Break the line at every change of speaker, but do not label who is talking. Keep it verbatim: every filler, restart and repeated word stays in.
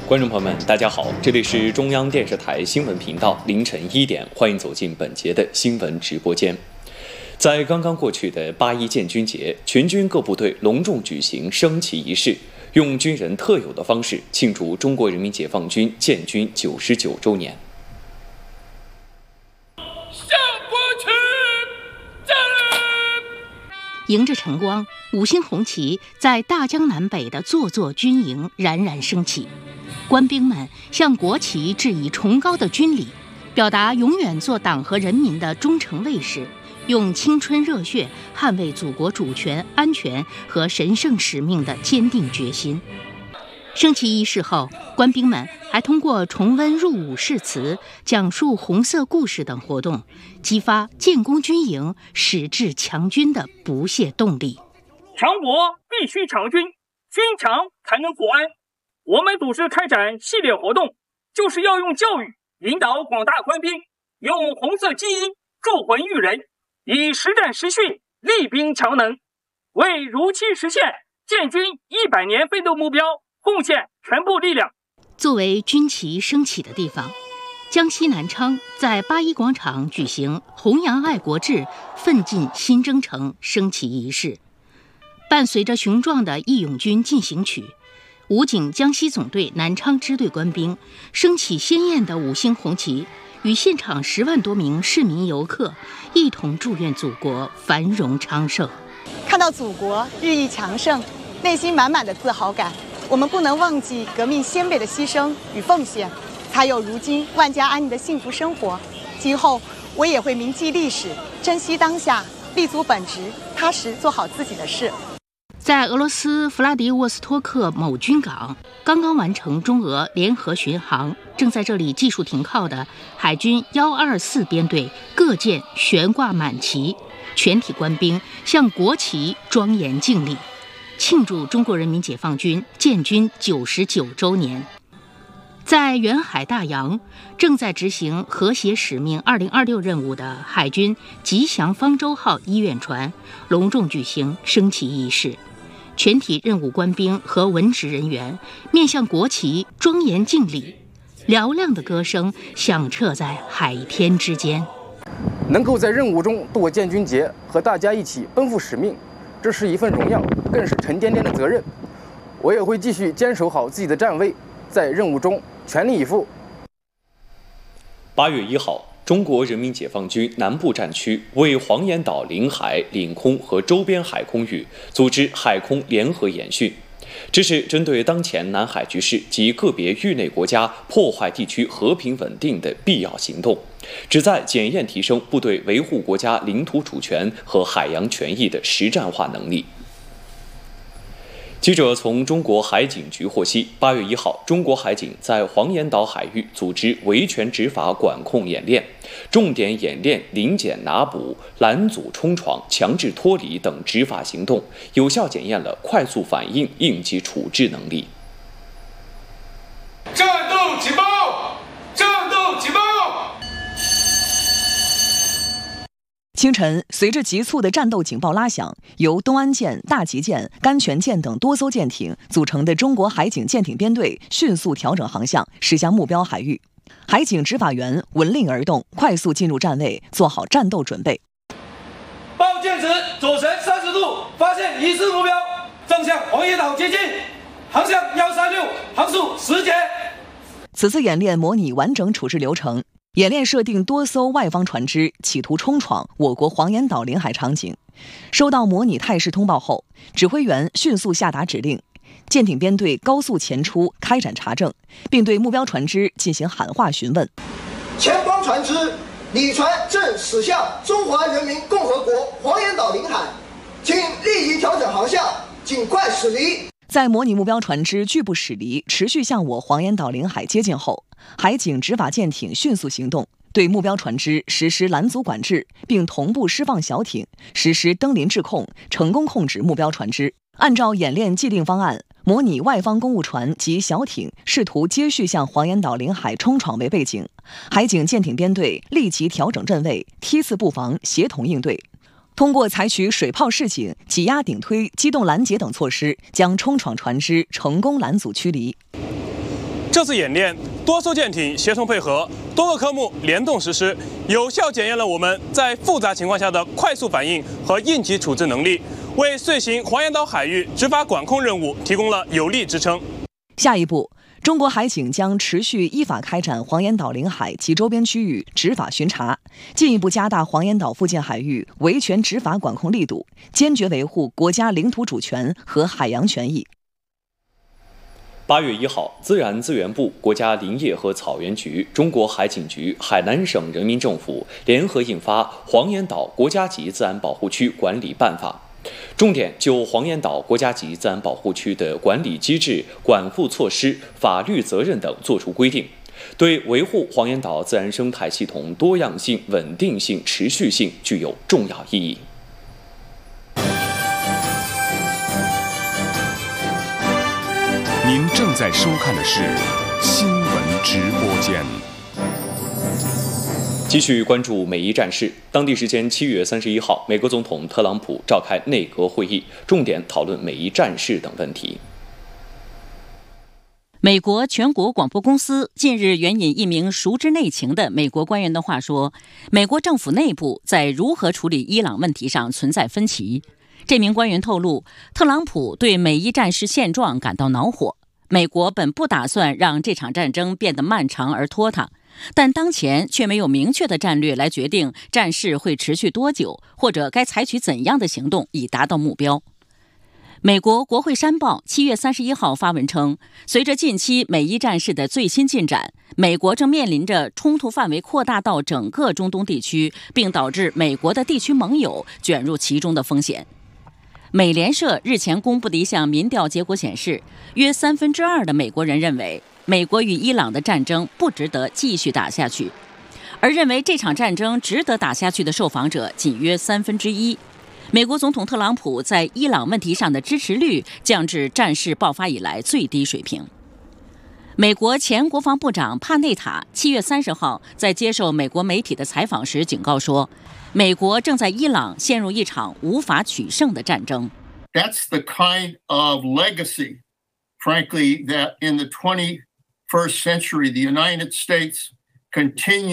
观众朋友们，大家好，这里是中央电视台新闻频道，凌晨一点，欢迎走进本节的新闻直播间。在刚刚过去的八一建军节，全军各部队隆重举行升旗仪式，用军人特有的方式庆祝中国人民解放军建军九十九周年。
迎着晨光，五星红旗在大江南北的座座军营冉冉升起，官兵们向国旗致以崇高的军礼，表达永远做党和人民的忠诚卫士，用青春热血捍卫祖国主权、安全和神圣使命的坚定决心。升旗仪式后，官兵们还通过重温入伍誓词、讲述红色故事等活动，激发建功军营矢志强军的不懈动力。
强国必须强军，军强才能国安。我们组织开展系列活动，就是要用教育引导广大官兵，用红色基因铸魂育人，以实战实训立兵强能，为如期实现建军一百年奋斗目标贡献全部力量。
作为军旗升起的地方，江西南昌在八一广场举行弘扬爱国志、奋进新征程升旗仪式。伴随着雄壮的义勇军进行曲，武警江西总队南昌支队官兵升起鲜艳的五星红旗，与现场十万多名市民游客一同祝愿祖国繁荣昌盛。
看到祖国日益强盛，内心满满的自豪感。我们不能忘记革命先辈的牺牲与奉献，才有如今万家安宁的幸福生活。今后我也会铭记历史，珍惜当下，立足本职，踏实做好自己的事。
在俄罗斯弗拉迪沃斯托克某军港，刚刚完成中俄联合巡航，正在这里技术停靠的海军一二四编队各舰悬挂满旗，全体官兵向国旗庄严敬礼，庆祝中国人民解放军建军九十九周年。在远海大洋，正在执行和谐使命二零二六任务的海军吉祥方舟号医院船隆重举行升旗仪式，全体任务官兵和文职人员面向国旗庄严敬礼，嘹亮的歌声响彻在海天之间。
能够在任务中度过建军节，和大家一起奔赴使命，这是一份荣耀，更是沉甸甸的责任。我也会继续坚守好自己的站位，在任务中全力以赴。
八月一号，中国人民解放军南部战区为黄岩岛领海、领空和周边海空域组织海空联合演训，这是针对当前南海局势及个别域内国家破坏地区和平稳定的必要行动，旨在检验提升部队维护国家领土主权和海洋权益的实战化能力。记者从中国海警局获悉，八月一号，中国海警在黄岩岛海域组织维权执法管控演练，重点演练临检拿捕、拦阻冲闯、强制脱离等执法行动，有效检验了快速反应、应急处置能力。
战斗警报！战斗警报！
清晨，随着急促的战斗警报拉响，由东安舰、大吉舰、甘泉舰等多艘舰艇组成的中国海警舰艇编队迅速调整航向，驶向目标海域。海警执法员闻令而动，快速进入站位，做好战斗准备。
报舰值左旋三十度，发现疑似目标，正向黄岩岛接近，航向一三六，航速十节。
此次演练模拟完整处置流程。演练设定多艘外方船只企图冲闯我国黄岩岛领海场景，收到模拟态势通报后，指挥员迅速下达指令，舰艇编队高速前出开展查证，并对目标船只进行喊话询问。
前方船只，你船正驶向中华人民共和国黄岩岛领海，请立即调整航向，尽快驶离。
在模拟目标船只拒不驶离，持续向我黄岩岛领海接近后，海警执法舰艇迅速行动，对目标船只实施拦阻管制，并同步释放小艇，实施登临制控，成功控制目标船只。按照演练既定方案，模拟外方公务船及小艇试图接续向黄岩岛领海冲闯为背景，海警舰艇编队立即调整阵位，梯次布防，协同应对。通过采取水炮示警、挤压顶推、机动拦截等措施，将冲闯船只成功拦阻驱离。
这次演练多艘舰艇协同配合，多个科目联动实施，有效检验了我们在复杂情况下的快速反应和应急处置能力，为遂行黄岩岛海域执法管控任务提供了有力支撑。
下一步，中国海警将持续依法开展黄岩岛领海及周边区域执法巡查，进一步加大黄岩岛附近海域维权执法管控力度，坚决维护国家领土主权和海洋权益。
八月一号，自然资源部、国家林业和草原局、中国海警局、海南省人民政府联合印发《黄岩岛国家级自然保护区管理办法》，重点就黄岩岛国家级自然保护区的管理机制、管护措施、法律责任等作出规定，对维护黄岩岛自然生态系统多样性、稳定性、持续性具有重要意义。
您正在收看的是新闻直播间。
继续关注美伊战事。当地时间七月三十一号，美国总统特朗普召开内阁会议，重点讨论美伊战事等问题。
美国全国广播公司近日援引一名熟知内情的美国官员的话说，美国政府内部在如何处理伊朗问题上存在分歧。这名官员透露，特朗普对美伊战事现状感到恼火。美国本不打算让这场战争变得漫长而拖沓，但当前却没有明确的战略来决定战事会持续多久，或者该采取怎样的行动以达到目标。美国国会山报七月三十一号发文称，随着近期美伊战事的最新进展，美国正面临着冲突范围扩大到整个中东地区，并导致美国的地区盟友卷入其中的风险。美联社日前公布的一项民调结果显示，约三分之二的美国人认为美国与伊朗的战争不值得继续打下去，而认为这场战争值得打下去的受访者仅约三分之一。美国总统特朗普在伊朗问题上的支持率降至战事爆发以来最低水平。美国前国防部长帕内塔七月三十号在接受美国媒体的采访时警告说，美国正在伊朗陷入一场无法取胜的战争。
That's the kind of legacy, frankly, that in the twenty-first century, the United States continues